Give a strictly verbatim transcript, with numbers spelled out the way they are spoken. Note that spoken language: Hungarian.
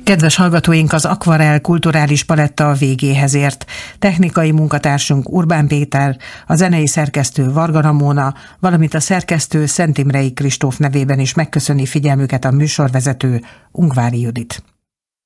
Kedves hallgatóink, az Akvarell kulturális paletta a végéhez ért. Technikai munkatársunk Urbán Péter, a zenei szerkesztő Varga Ramóna, valamint a szerkesztő Szent Imrei Kristóf nevében is megköszöni figyelmüket a műsorvezető Ungvári Judit.